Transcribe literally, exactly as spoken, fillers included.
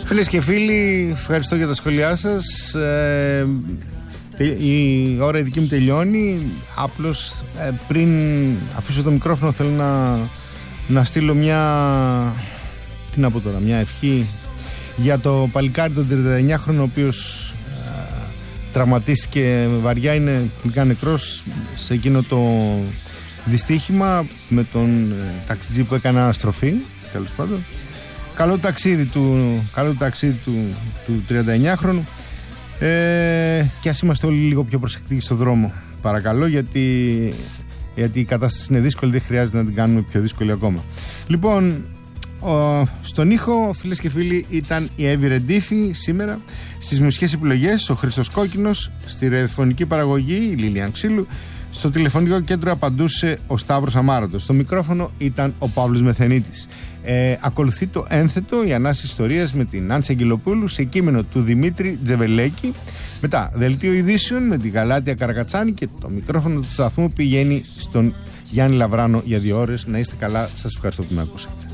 Φίλες και φίλοι, ευχαριστώ για τα σχόλιά σας. Ε, η ώρα η δική μου τελειώνει. Απλώς ε, πριν αφήσω το μικρόφωνο θέλω να, να στείλω μια, τι να πω τώρα, μια ευχή για το παλικάρι τον τριανταεννιάχρονο, ο οποίος ε, τραυματίστηκε βαριά, είναι κλινικά νεκρός σε εκείνο το δυστύχημα με τον ε, ταξιτζή που έκανε αναστροφή, τέλος πάντων. Καλό ταξίδι του, καλό ταξίδι του, του τριανταεννιάχρονου, ε, και ας είμαστε όλοι λίγο πιο προσεκτικοί στο δρόμο, παρακαλώ, γιατί, γιατί η κατάσταση είναι δύσκολη, δεν χρειάζεται να την κάνουμε πιο δύσκολη ακόμα. Λοιπόν, ο, στον ήχο, φίλες και φίλοι, ήταν η Εύη Ρεντίφη σήμερα. Στις μουσικές επιλογές ο Χρήστος Κόκκινος, στη ραδιοφωνική παραγωγή η Λίλιαν Ξύλου, στο τηλεφωνικό κέντρο απαντούσε ο Σταύρος Αμάρατος. Στο μικρόφωνο ήταν ο Παύλος Μεθενίτης. Ε, ακολουθεί το ένθετο, η Ανάσταση Ιστορίας με την Άνση Αγγελοπούλου σε κείμενο του Δημήτρη Τζεβελέκη. Μετά δελτίο ειδήσεων με την Γαλάτια Καρακατσάνη και το μικρόφωνο του σταθμού πηγαίνει στον Γιάννη Λαβράνο για δύο ώρες. Να είστε καλά, σας ευχαριστώ που με ακούσατε.